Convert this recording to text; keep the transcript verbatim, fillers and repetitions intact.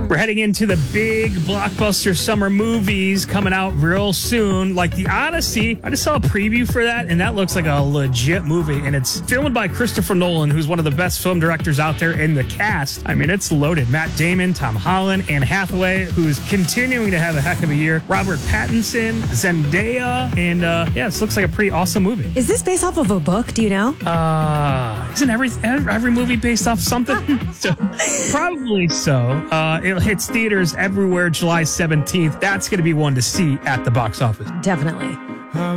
We're heading into the big blockbuster summer movies coming out real soon, like The Odyssey. I just saw a preview for that, and that looks like a legit movie. And it's filmed by Christopher Nolan, who's one of the best film directors out there in the cast. I mean, it's loaded. Matt Damon, Tom Holland, Anne Hathaway, who's continuing to have a heck of a year. Robert Pattinson, Zendaya, and uh, yeah, this looks like a pretty awesome movie. Is this based off of a book? Do you know? Uh, isn't every every movie based off something? So probably so. Uh, it hits theaters everywhere July seventeenth. That's going to be one to see at the box office. Definitely.